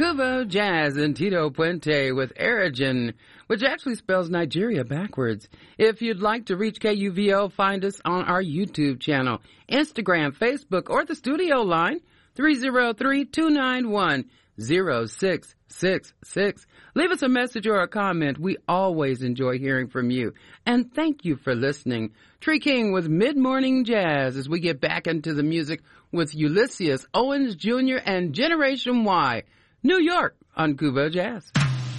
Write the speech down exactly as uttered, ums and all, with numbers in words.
Kubo Jazz and Tito Puente with Erigen, which actually spells Nigeria backwards. If you'd like to reach K U V O, find us on our YouTube channel, Instagram, Facebook, or the studio line, three oh three, two nine one, oh six six six. Leave us a message or a comment. We always enjoy hearing from you. And thank you for listening. Tree King with Mid-Morning Jazz as we get back into the music with Ulysses Owens Junior and Generation Y. New York on Kubo Jazz.